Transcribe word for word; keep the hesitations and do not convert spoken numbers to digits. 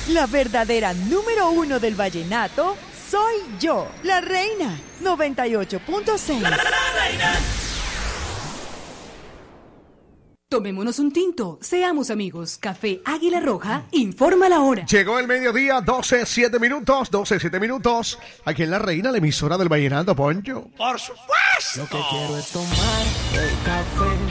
La verdadera número uno del vallenato soy yo, la reina. noventa y ocho punto seis. La, la, la reina. Tomémonos un tinto, seamos amigos. Café Águila Roja, informa la hora. Llegó el mediodía, doce, siete minutos, doce, siete minutos. Aquí en La Reina, la emisora del vallenato, Poncho. Por supuesto. Lo que quiero es tomar el café